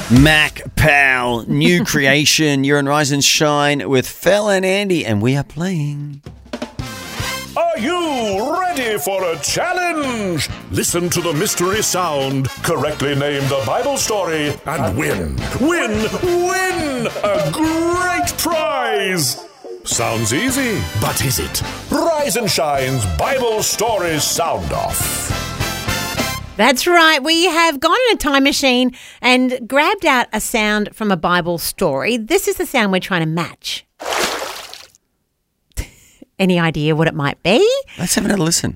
Mac Powell, new creation. You're on Rise and Shine with Fel and Andy, and we are playing. Are you ready for a challenge? Listen to the mystery sound, correctly name the Bible story, and win a great prize. Sounds easy, but is it? Rise and Shine's Bible Stories Sound Off. That's right. We have gone in a time machine and grabbed out a sound from a Bible story. This is the sound we're trying to match. Any idea what it might be? Let's have another listen.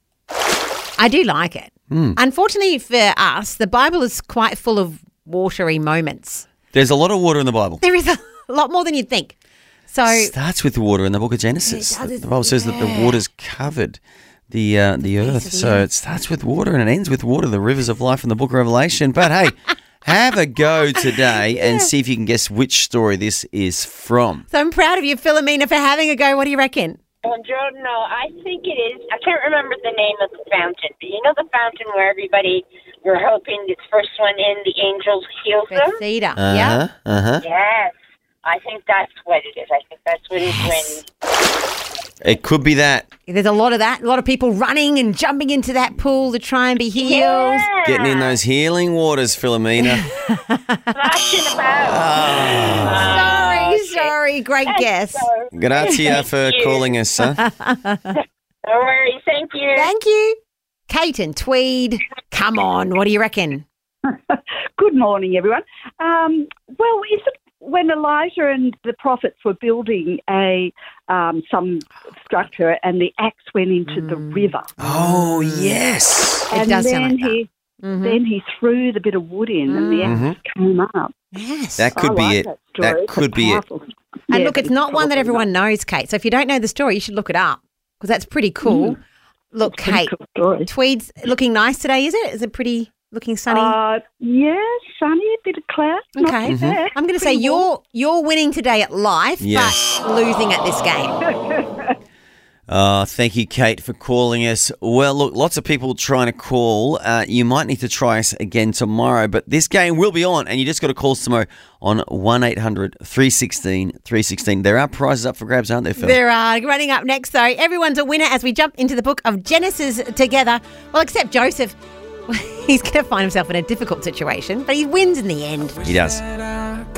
I do like it. Unfortunately for us, the Bible is quite full of watery moments. There's a lot of water in the Bible. There is a lot more than you'd think. So Starts with the water in the book of Genesis. It does, The Bible says that the water's covered the earth. So it starts with water and it ends with water, the rivers of life in the book of Revelation. But hey, have a go today and see if you can guess which story this is from. I'm proud of you, Philomena, for having a go. What do you reckon? Buongiorno. I think it is. I can't remember the name of the fountain, but you know the fountain where everybody were hoping this first one in, the angels healed them? Bethsaida. Yeah. Yes. I think that's what it is. I think that's what it is when... It could be that. There's a lot of that. A lot of people running and jumping into that pool to try and be healed. Yeah. Getting in those healing waters, Philomena. Splashing about. Sorry. Great guess. Grazie for calling us, huh? No worries. Thank you. Thank you. Kate and Tweed, come on. What do you reckon? Good morning, everyone. Well, is it when Elijah and the prophets were building some structure and the axe went into the river? Oh, yes. It does sound like that. Then he threw the bit of wood in and the axe came up. Yes. That could be I like it. That, story. That could be it. And look, it's not one that everyone knows, Kate. So if you don't know the story, you should look it up because that's pretty cool. Look, Kate, Cool story. Tweed's looking nice today, is it? Is it pretty looking sunny? Yeah, sunny, a bit of cloud. Okay. Not too bad. I'm going to say you're winning today at life, Yes. but losing at this game. Thank you, Kate, for calling us. Well, look, lots of people trying to call. You might need to try us again tomorrow, but this game will be on, and you just got to call us tomorrow on 1-800-316-316. There are prizes up for grabs, aren't there, Phil? There are. Running up next, though, everyone's a winner as we jump into the book of Genesis together. Well, except Joseph. He's going to find himself in a difficult situation, but he wins in the end. He does.